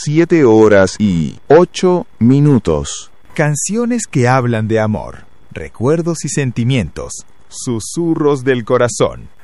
7 horas y 8 minutos. Canciones que hablan de amor, recuerdos y sentimientos, susurros del corazón.